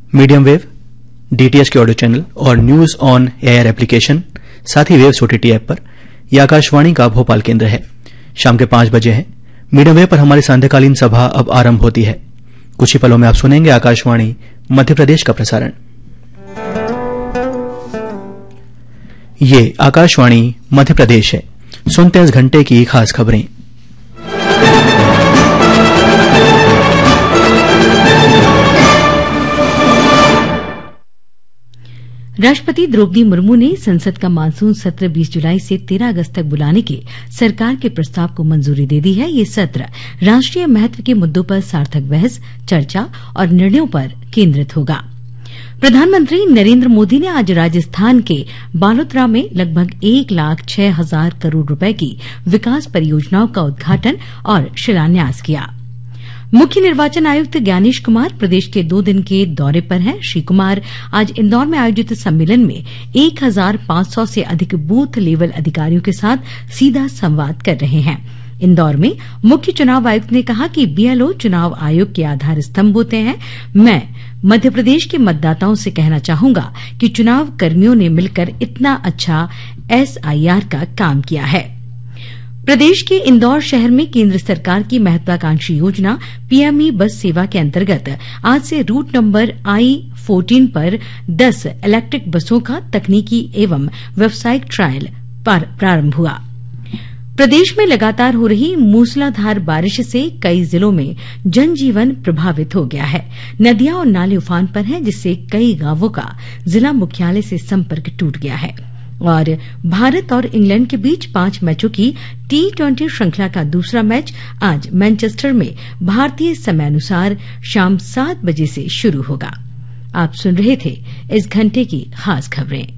Medium wave, DTH के audio channel और news on air application, साथ ही वेव्स ओटीटी ऐप पर यह आकाशवाणी का भोपाल केंद्र है। शाम के 5 बजे है। मीडियम वेव पर हमारी सांध्यकालीन सभा अब आरंभ होती है। कुछ ही पलों में आप सुनेंगे आकाशवाणी मध्य प्रदेश का प्रसारण। ये आकाशवाणी मध्य प्रदेश है। सुनते हैं इस घंटे की खास खबरें। राष्ट्रपति द्रौपदी मुर्मू ने संसद का मानसून सत्र 20 जुलाई से 13 अगस्त तक बुलाने के सरकार के प्रस्ताव को मंजूरी दे दी है। ये सत्र राष्ट्रीय महत्व के मुद्दों पर सार्थक बहस, चर्चा और निर्णयों पर केंद्रित होगा। प्रधानमंत्री नरेंद्र मोदी ने आज राजस्थान के बालोतरा में लगभग 1,06,000 करोड़ रुपए की विकास परियोजनाओं का उद्घाटन और शिलान्यास किया। मुख्य निर्वाचन आयुक्त ज्ञानेश कुमार प्रदेश के 2 दिन के दौरे पर हैं। श्री कुमार आज इंदौर में आयोजित सम्मेलन में 1,500 से अधिक बूथ लेवल अधिकारियों के साथ सीधा संवाद कर रहे हैं। इंदौर में मुख्य चुनाव आयुक्त ने कहा कि बीएलओ चुनाव आयोग के आधार स्तंभ होते हैं। मैं मध्य प्रदेश के मतदाताओं से कहना चाहूंगा कि चुनाव कर्मियों ने मिलकर इतना अच्छा एसआईआर का काम किया है। प्रदेश के इंदौर शहर में केंद्र सरकार की महत्वाकांक्षी योजना पीएमई बस सेवा के अंतर्गत आज से रूट नंबर I-14 पर 10 इलेक्ट्रिक बसों का तकनीकी एवं व्यावसायिक ट्रायल प्रारंभ हुआ। प्रदेश में लगातार हो रही मूसलाधार बारिश से कई जिलों में जनजीवन प्रभावित हो गया है। नदियां और नाले उफान पर हैं, जिससे कई गांवों का जिला मुख्यालय से संपर्क टूट गया है। और भारत और इंग्लैंड के बीच 5 मैचों की T20 श्रृंखला का दूसरा मैच आज मैनचेस्टर में भारतीय समयानुसार शाम 7 बजे से शुरू होगा। आप सुन रहे थे इस घंटे की खास खबरें।